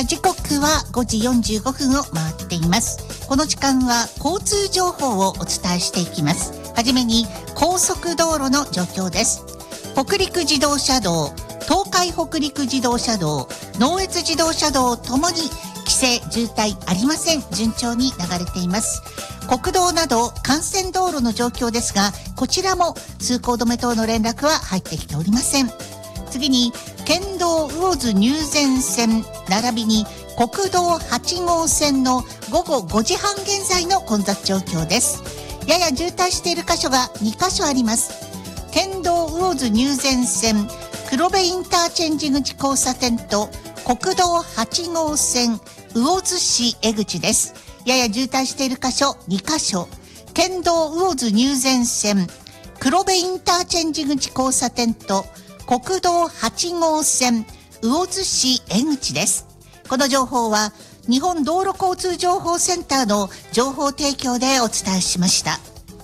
時刻は5時45分を回っています。この時間は交通情報をお伝えしていきます。はじめに高速道路の状況です。北陸自動車道、東海北陸自動車道、能越自動車道ともに規制渋滞ありません。順調に流れています。国道など幹線道路の状況ですが、こちらも通行止め等の連絡は入ってきておりません。次に県道魚津入善線並びに国道8号線の午後5時半現在の混雑状況です。やや渋滞している箇所が2箇所あります。県道魚津入善線黒部インターチェンジ口交差点と国道8号線魚津市江口です。やや渋滞している箇所2箇所、県道魚津入善線黒部インターチェンジ口交差点と国道8号線魚津市江口です。この情報は日本道路交通情報センターの情報提供でお伝えしました。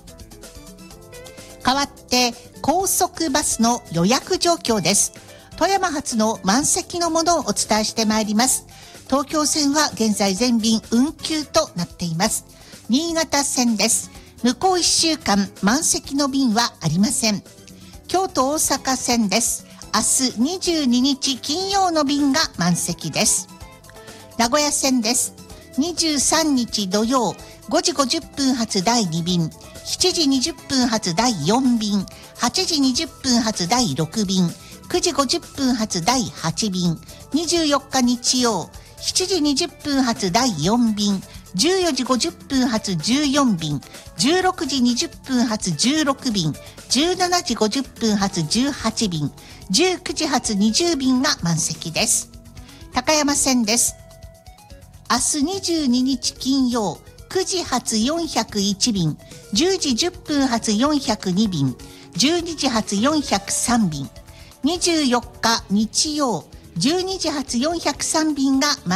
代わって高速バスの予約状況です。富山発の満席のものをお伝えしてまいります。東京線は現在全便運休となっています。新潟線です。向こう1週間満席の便はありません。京都大阪線です。明日22日金曜の便が満席です。名古屋線です。23日土曜5時50分発第2便、7時20分発第4便、8時20分発第6便、9時50分発第8便、24日日曜7時20分発第4便、14時50分発14便、16時20分発16便、17時50分発18便、19時発20便が満席です。高山線です。明日22日金曜9時発401便、10時10分発402便、12時発403便、24日日曜12時発403便が満席です。